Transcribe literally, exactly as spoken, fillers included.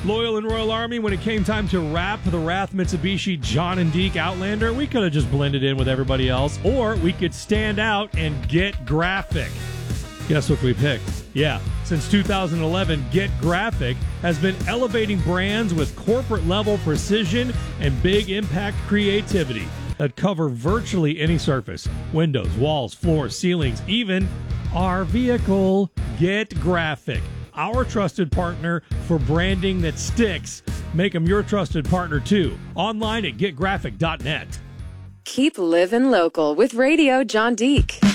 Loyal and Royal Army, when it came time to wrap the Wrath Mitsubishi John and Deke Outlander, we could have just blended in with everybody else, or we could stand out and get graphic. Guess what we picked? Yeah, since two thousand eleven, Get Graphic has been elevating brands with corporate-level precision and big impact creativity that cover virtually any surface. Windows, walls, floors, ceilings, even our vehicle. Get Graphic, our trusted partner for branding that sticks. Make them your trusted partner, too. Online at get graphic dot net. Keep living local with Radio John Deke.